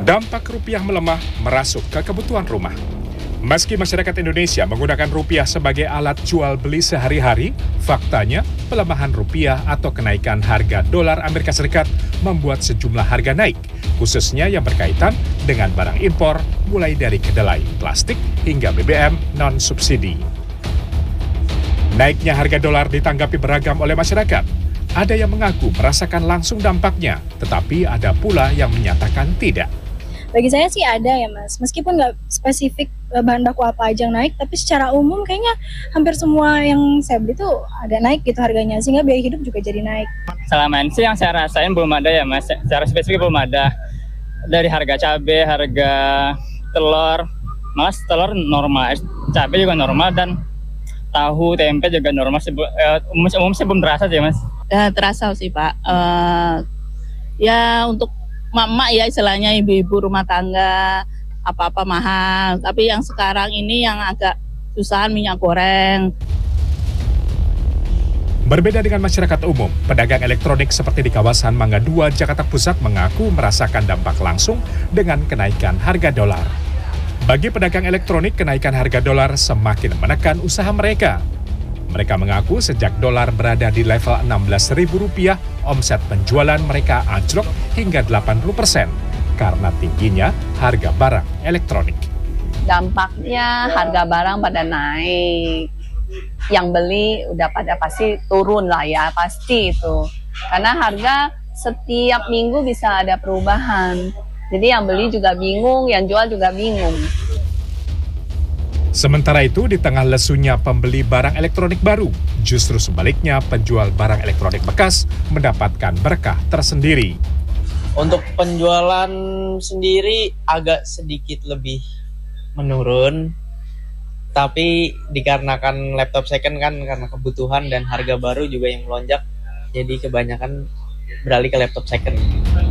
Dampak rupiah melemah merasuk ke kebutuhan rumah. Meski masyarakat Indonesia menggunakan rupiah sebagai alat jual beli sehari-hari, faktanya pelemahan rupiah atau kenaikan harga dolar Amerika Serikat membuat sejumlah harga naik, khususnya yang berkaitan dengan barang impor mulai dari kedelai, plastik, hingga BBM non-subsidi. Naiknya harga dolar ditanggapi beragam oleh masyarakat. Ada yang mengaku merasakan langsung dampaknya, tetapi ada pula yang menyatakan tidak. Bagi saya sih ada ya Mas, meskipun nggak spesifik bahan baku apa aja yang naik, tapi secara umum kayaknya hampir semua yang saya beli tuh agak naik gitu harganya, sehingga biaya hidup juga jadi naik. Selama ini sih yang saya rasain belum ada ya Mas, secara spesifik belum ada. Dari harga cabai, harga telur, malah telur normal, cabai juga normal, dan tahu, tempe juga normal. Umum sih belum terasa sih Mas. Terasa sih Pak, ya untuk mak-mak ya istilahnya ibu-ibu rumah tangga apa-apa mahal, tapi yang sekarang ini yang agak susahan minyak goreng. Berbeda dengan masyarakat umum, pedagang elektronik seperti di kawasan Mangga 2, Jakarta Pusat mengaku merasakan dampak langsung dengan kenaikan harga dolar. Bagi pedagang elektronik, kenaikan harga dolar semakin menekan usaha mereka. Mereka mengaku sejak dolar berada di level Rp16.000, omset penjualan mereka anjlok hingga 80% karena tingginya harga barang elektronik. Dampaknya harga barang pada naik, yang beli udah pada pasti turun lah ya, pasti itu. Karena harga setiap minggu bisa ada perubahan, jadi yang beli juga bingung, yang jual juga bingung. Sementara itu, di tengah lesunya pembeli barang elektronik baru, justru sebaliknya penjual barang elektronik bekas mendapatkan berkah tersendiri. Untuk penjualan sendiri agak sedikit lebih menurun, tapi dikarenakan laptop second kan karena kebutuhan dan harga baru juga yang melonjak, jadi kebanyakan beralih ke laptop second.